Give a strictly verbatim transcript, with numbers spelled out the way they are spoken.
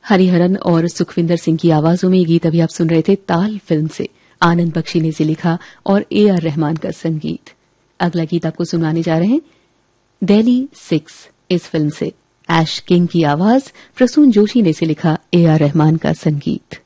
हरिहरन और सुखविंदर सिंह की आवाजों में ये गीत अभी आप सुन रहे थे ताल फिल्म से। आनंद बख्शी ने इसे लिखा और ए आर रहमान का संगीत। अगला गीत आपको सुनाने जा रहे हैं दिल्ली सिक्स इस फिल्म से। ऐश किंग की आवाज, प्रसून जोशी ने इसे लिखा, ए आर रहमान का संगीत।